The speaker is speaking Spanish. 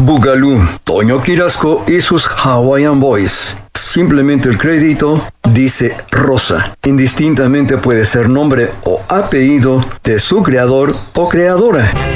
Bugalú, Toño Quirasco y sus Hawaiian Boys. Simplemente el crédito dice Rosa. Indistintamente puede ser nombre o apellido de su creador o creadora.